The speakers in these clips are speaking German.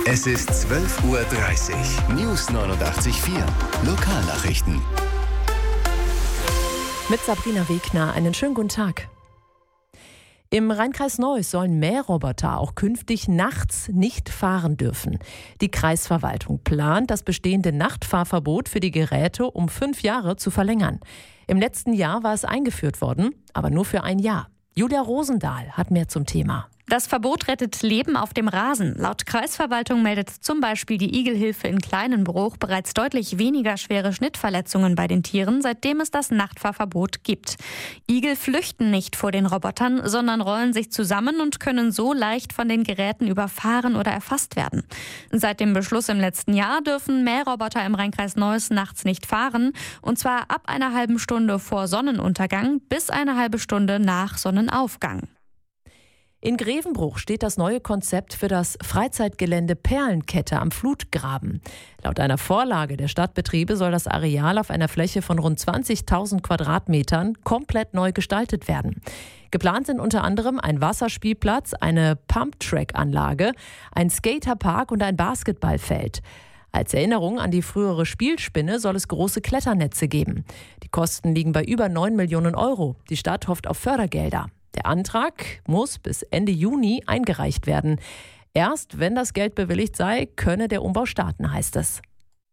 Es ist 12:30 Uhr. News 89.4. Lokalnachrichten. Mit Sabrina Wegner, einen schönen guten Tag. Im Rheinkreis Neuss sollen Mähroboter auch künftig nachts nicht fahren dürfen. Die Kreisverwaltung plant, das bestehende Nachtfahrverbot für die Geräte um 5 Jahre zu verlängern. Im letzten Jahr war es eingeführt worden, aber nur für ein Jahr. Julia Rosendahl hat mehr zum Thema. Das Verbot rettet Leben auf dem Rasen. Laut Kreisverwaltung meldet zum Beispiel die Igelhilfe in Kleinenbruch bereits deutlich weniger schwere Schnittverletzungen bei den Tieren, seitdem es das Nachtfahrverbot gibt. Igel flüchten nicht vor den Robotern, sondern rollen sich zusammen und können so leicht von den Geräten überfahren oder erfasst werden. Seit dem Beschluss im letzten Jahr dürfen Mähroboter im Rheinkreis Neuss nachts nicht fahren, und zwar ab einer halben Stunde vor Sonnenuntergang bis eine halbe Stunde nach Sonnenaufgang. In Grevenbruch steht das neue Konzept für das Freizeitgelände Perlenkette am Flutgraben. Laut einer Vorlage der Stadtbetriebe soll das Areal auf einer Fläche von rund 20.000 Quadratmetern komplett neu gestaltet werden. Geplant sind unter anderem ein Wasserspielplatz, eine Pumptrack-Anlage, ein Skaterpark und ein Basketballfeld. Als Erinnerung an die frühere Spielspinne soll es große Kletternetze geben. Die Kosten liegen bei über 9 Millionen Euro. Die Stadt hofft auf Fördergelder. Der Antrag muss bis Ende Juni eingereicht werden. Erst wenn das Geld bewilligt sei, könne der Umbau starten, heißt es.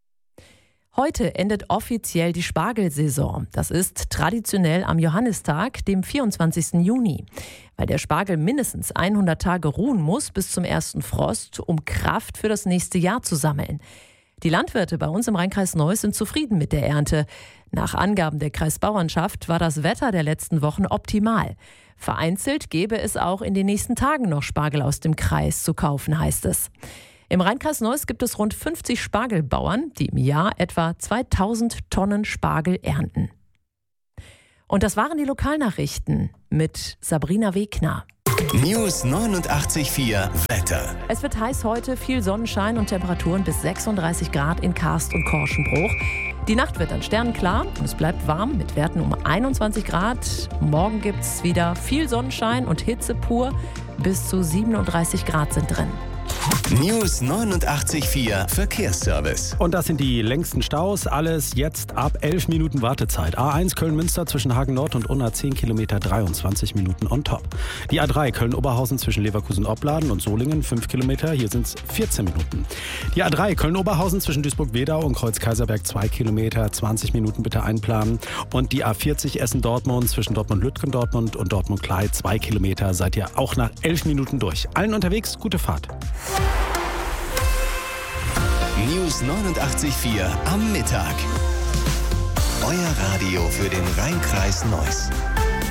Heute endet offiziell die Spargelsaison. Das ist traditionell am Johannistag, dem 24. Juni. Weil der Spargel mindestens 100 Tage ruhen muss bis zum ersten Frost, um Kraft für das nächste Jahr zu sammeln. Die Landwirte bei uns im Rheinkreis Neuss sind zufrieden mit der Ernte. Nach Angaben der Kreisbauernschaft war das Wetter der letzten Wochen optimal. Vereinzelt gäbe es auch in den nächsten Tagen noch Spargel aus dem Kreis zu kaufen, heißt es. Im Rheinkreis Neuss gibt es rund 50 Spargelbauern, die im Jahr etwa 2000 Tonnen Spargel ernten. Und das waren die Lokalnachrichten mit Sabrina Wegner. News 89.4 Wetter. Es wird heiß heute, viel Sonnenschein und Temperaturen bis 36 Grad in Karst und Korschenbruch. Die Nacht wird dann sternenklar und es bleibt warm mit Werten um 21 Grad. Morgen gibt es wieder viel Sonnenschein und Hitze pur. Bis zu 37 Grad sind drin. News 89.4 Verkehrsservice. Und das sind die längsten Staus. Alles jetzt ab 11 Minuten Wartezeit. A1 Köln-Münster zwischen Hagen Nord und Unna 10 Kilometer, 23 Minuten on top. Die A3 Köln-Oberhausen zwischen Leverkusen-Opladen und Solingen 5 Kilometer, hier sind es 14 Minuten. Die A3 Köln-Oberhausen zwischen Duisburg-Wedau und Kreuz-Kaiserberg 2 Kilometer, 20 Minuten bitte einplanen. Und die A40 Essen-Dortmund zwischen Dortmund-Lütgendortmund und Dortmund-Klei 2 Kilometer, seid ihr auch nach 11 Minuten durch. Allen unterwegs, gute Fahrt. News 89.4 am Mittag. Euer Radio für den Rheinkreis Neuss.